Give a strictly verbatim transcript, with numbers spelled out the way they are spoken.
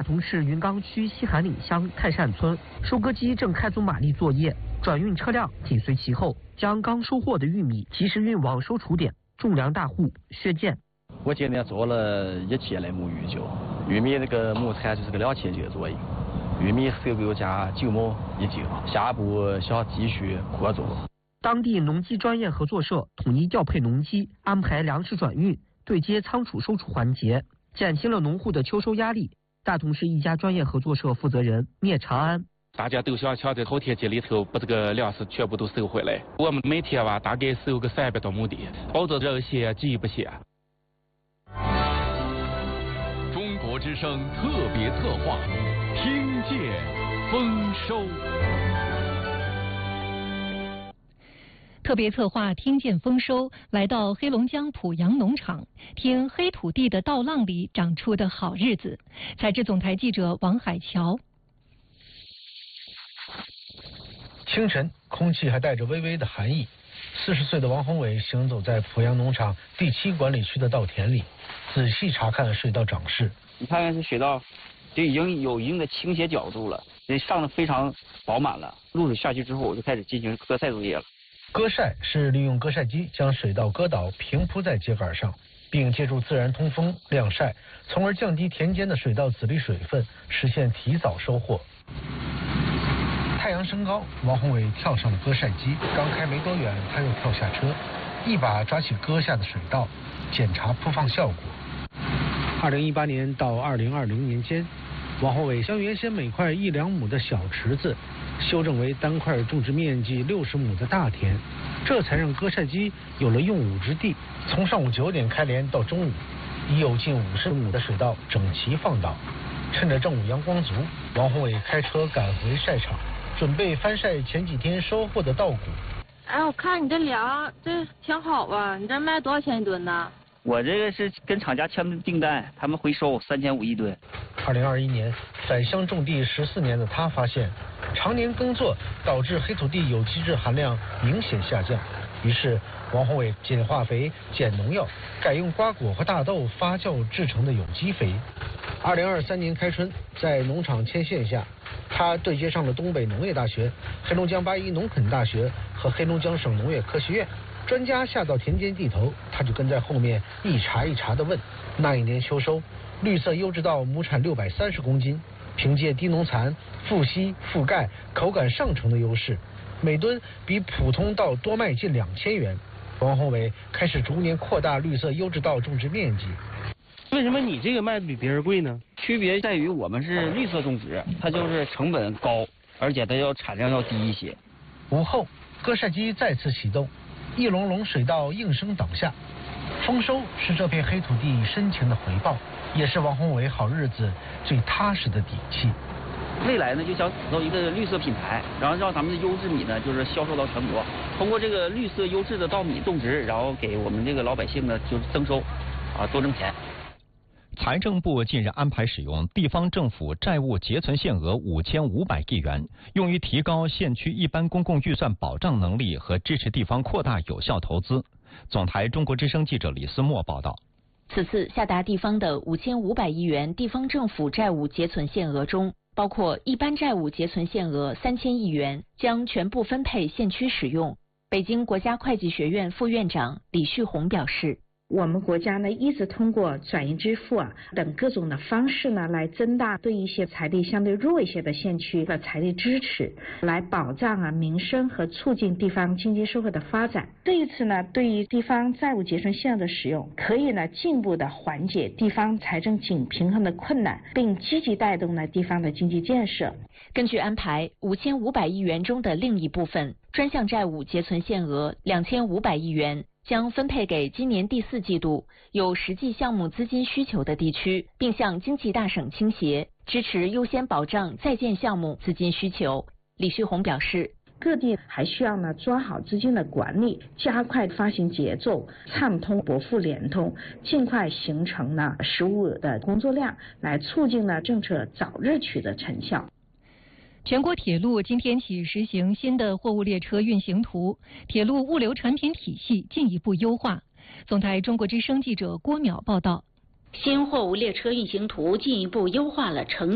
同市云冈区西韩岭乡泰善村，收割机正开足马力作业，转运车辆紧随其后，将刚收获的玉米及时运往收储点。种粮大户薛建， 我今年做了一千来亩玉酒，玉米那个亩产就是个两千斤左右，玉米收购价九亩一斤，下一步想继续扩种。 当地农机专业合作社统一调配农机，安排粮食转运、对接仓储收储环节，减轻了农户的秋收压力。大同市一家专业合作社负责人聂长安。 大家都想抢在好天气里头把这个粮食全部都收回来。我们每天吧大概收个三百多亩地，保证人闲鸡不闲。 中国之声特别策划，听见丰收。 特别策划听见丰收，来到黑龙江濮阳农场，听黑土地的稻浪里长出的好日子。采制总台记者王海桥。 清晨，空气还带着微微的寒意。四十岁的王宏伟行走在濮阳农场第七管理区的稻田里，仔细查看水稻长势。 你看看这水稻，就已经有一定的倾斜角度了，这上的非常饱满了。露水下去之后，我就开始进行割晒作业了。 割晒是利用割晒机将水稻割倒，平铺在秸秆上，并借助自然通风晾晒，从而降低田间的水稻籽粒水分，实现提早收获。太阳升高，王宏伟跳上了割晒机，刚开没多远，他又跳下车，一把抓起割下的水稻，检查铺放效果。二零一八年到二零二零年间，王宏伟将原先每块一两亩的小池子修正为单块种植面积六十亩的大田，这才让割晒机有了用武之地。从上午九点开镰到中午，已有近五十亩的水稻整齐放倒。趁着正午阳光足，王宏伟开车赶回晒场，准备翻晒前几天收获的稻谷。 哎，我看你这粮这挺好啊，你这卖多少钱一吨呢？ 我这个是跟厂家签的订单，他们回收三千五一吨。 二零二一年返乡种地十四年的他发现，常年耕作导致黑土地有机质含量明显下降，于是王宏伟减化肥、减农药，改用瓜果和大豆发酵制成的有机肥。二零二三年开春，在农场牵线下，他对接上了东北农业大学、黑龙江八一农垦大学和黑龙江省农业科学院。专家下到田间地头，他就跟在后面一茬一茬地问。那一年秋收，绿色优质稻亩产六百三十公斤，凭借低农残、富硒、富钙、口感上乘的优势，每吨比普通稻多卖近两千元。王宏伟开始逐年扩大绿色优质稻种植面积。 为什么你这个卖的比别人贵呢？ 区别在于我们是绿色种植，它就是成本高，而且它要产量要低一些。 午后，割晒机再次启动，一笼笼水稻应声倒下。丰收是这片黑土地深情的回报，也是王宏伟好日子最踏实的底气。 未来呢，就想打造一个绿色品牌，然后让咱们的优质米呢，就是销售到全国。通过这个绿色优质的稻米种植，然后给我们这个老百姓呢，就是增收，啊，多挣钱。 财政部近日安排使用地方政府债务结存限额五千五百亿元，用于提高县区一般公共预算保障能力和支持地方扩大有效投资。总台中国之声记者李思墨报道。 此次下达地方的五千五百亿元地方政府债务结存限额中，包括一般债务结存限额三千亿元，将全部分配县区使用。北京国家会计学院副院长李旭红表示， 我们国家呢一直通过转移支付啊等各种的方式呢，来增大对一些财力相对弱一些的县区的财力支持，来保障啊民生和促进地方经济社会的发展。这一次呢，对于地方债务结存限额的使用，可以呢进一步的缓解地方财政紧平衡的困难，并积极带动呢地方的经济建设。 根据安排，五千五百亿元中的另一部分专项债务结存限额两千五百亿元。将分配给今年第四季度有实际项目资金需求的地区，并向经济大省倾斜，支持优先保障在建项目资金需求。李旭红表示， 各地还需要呢抓好资金的管理，加快发行节奏，畅通拨付联通，尽快形成呢实务的工作量，来促进呢政策早日取得成效。 全国铁路今天起实行新的货物列车运行图，铁路物流产品体系进一步优化。总台中国之声记者郭淼报道。 新货物列车运行图进一步优化了乘